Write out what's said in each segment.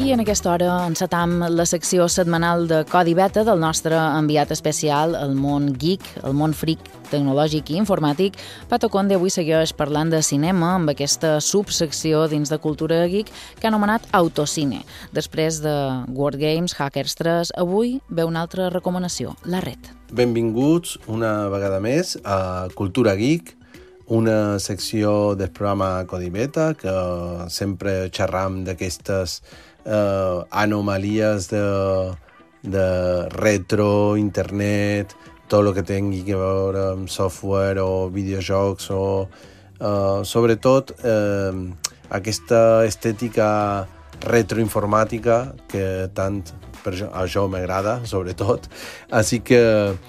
I en aquesta hora encetam la secció setmanal de Codi Beta del nostre enviat especial al món geek, al món freak tecnològic i informàtic. Pato Conde avui segueix parlant de cinema amb aquesta subsecció dins de cultura geek que ha anomenat Autocine. Després de Word Games, Hackers 3, avui ve una altra recomanació, La Red. Benvinguts una vegada més a Cultura Geek, una secció del programa Codi Beta que sempre xerram d'aquestes anomalies de retro, internet, tot el que tingui a veure amb software o videojocs o sobretot aquesta estètica retroinformàtica que tant per això m'agrada, sobretot. Així que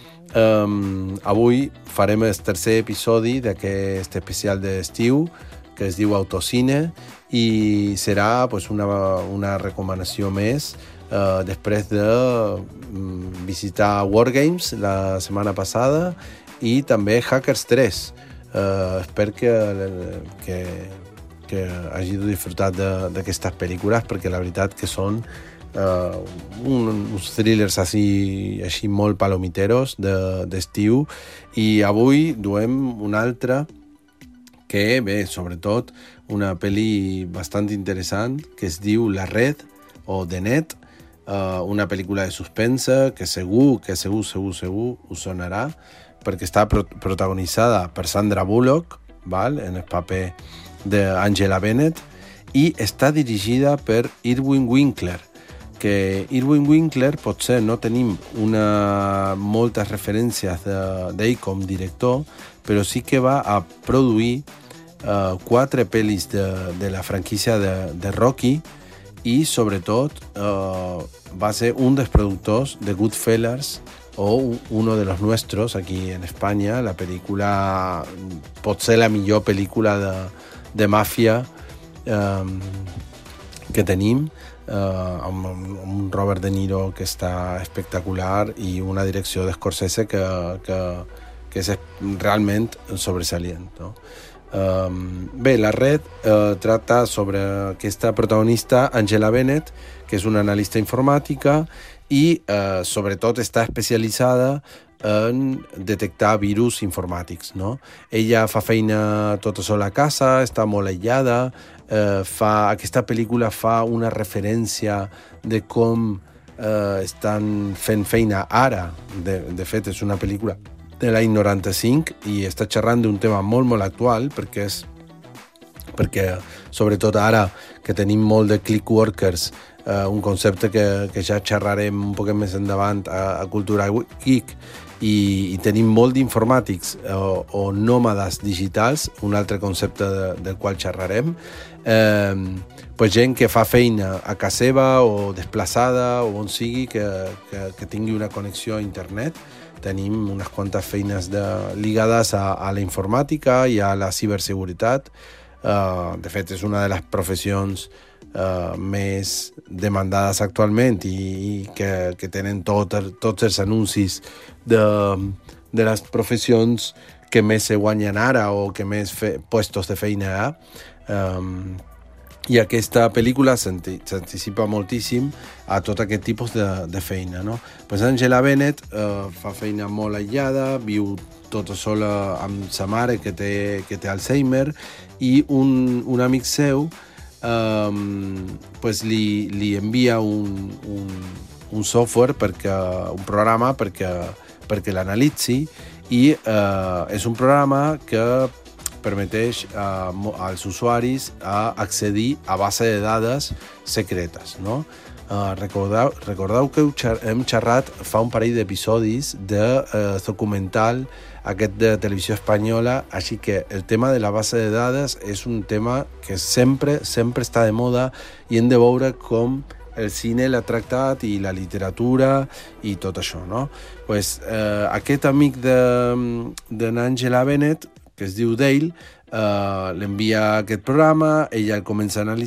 avui farem el tercer episodi d'aquest especial d'estiu que es diu Autocine i serà pues, una recomanació més després de visitar Word Games la setmana passada i també Hackers 3. Espero que hagi disfrutat d'aquestes pel·lícules perquè la veritat que són uns thrillers així molt palomiteros d'estiu i avui duem una altra que bé, sobretot una pel·li bastant interessant que es diu La Red o The Net, una pel·lícula de suspense que segur us sonarà perquè està protagonitzada per Sandra Bullock, val? En el paper d'Angela Bennett i està dirigida per Irwin Winkler, que Irwin Winkler potser no tenim moltes referències d'ell com director, però sí que va a produir 4 pel·lis de la franquícia de Rocky i sobretot va ser un dels productors de Goodfellas o uno de los nuestros aquí en España, la pel·lícula pot ser la millor pel·lícula de màfia que tenim, amb un Robert De Niro que està espectacular i una direcció d'Scorsese que és realment sobresalient, no? Bé, La Red trata sobre aquesta protagonista Angela Bennett, que és una analista informàtica i sobretot està especialitzada en detectar virus informàtics, no? Ella fa feina tota sola a casa, està molt aïllada, aquesta pel·lícula fa una referència de com estan fent feina ara. De fet, és una pel·lícula de l'any 95 i està xerrant d'un tema molt actual perquè sobretot ara que tenim molt de click workers, un concepte que ja xerrarem un poc més endavant a Cultura Geek i tenim molt d'informàtics o nòmades digitals, un altre concepte del qual xerrarem, pues gent que fa feina a casa seva o desplaçada o on sigui que tingui una connexió a internet. Tenim unes quantes feines lligades a la informàtica i a la ciberseguretat. De fet, és una de les professions més demandades actualment i que tenen tots els anuncis de les professions que més se guanyen ara o que més puestos de feina hi ha. I aquesta pel·lícula s'anticipa moltíssim a tot aquest tipus de feina, no? Pues Angela Bennett fa feina molt aïllada, viu tota sola amb sa mare que té Alzheimer i un amic seu pues li envia un software, un programa perquè l'analitzi i és un programa que permeteix als usuaris a accedir a bases de dades secretes, no? Recordeu que hem xerrat fa un parell d'episodis de documental aquest de Televisió Espanyola, així que el tema de la base de dades és un tema que sempre està de moda i hem de veure com el cine l'ha tractat i la literatura i tot això, no? Pues, aquest amic d'Angela Bennett que es diu Dale, l'envia aquest programa, ella el comença a analitzar